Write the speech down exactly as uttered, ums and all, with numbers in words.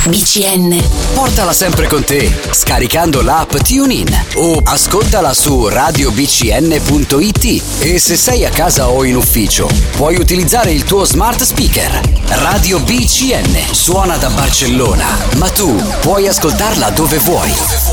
B C N. Portala sempre con te, scaricando l'app TuneIn o ascoltala su radio b c n punto i t. E se sei a casa o in ufficio, puoi utilizzare il tuo smart speaker. Radio B C N suona da Barcellona, ma tu puoi ascoltarla dove vuoi.